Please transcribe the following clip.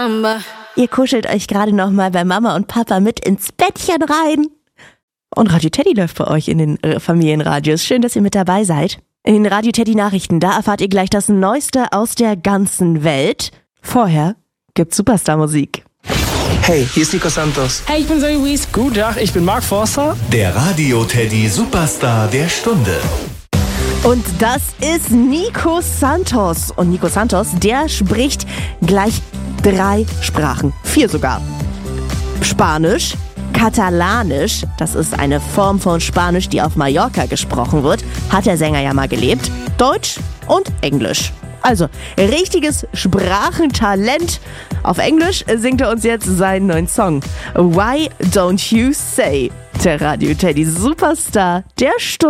samba. Ihr kuschelt euch gerade noch mal bei Mama und Papa mit ins Bettchen rein. Und Radio Teddy läuft bei euch in den Familienradios. Schön, dass ihr mit dabei seid. In den Radio Teddy Nachrichten, da erfahrt ihr gleich das Neueste aus der ganzen Welt. Vorher gibt's Superstar-Musik. Hey, hier ist Nico Santos. Hey, ich bin Zoe Wies. Guten Tag, ich bin Mark Forster. Der Radio Teddy Superstar der Stunde. Und das ist Nico Santos. Und Nico Santos, der spricht gleich 3 Sprachen. 4 sogar. Spanisch, Katalanisch, das ist eine Form von Spanisch, die auf Mallorca gesprochen wird, hat der Sänger ja mal gelebt, Deutsch und Englisch. Also, richtiges Sprachentalent. Auf Englisch singt er uns jetzt seinen neuen Song. Why Don't You Say? Der Radio Teddy Superstar der Stunde.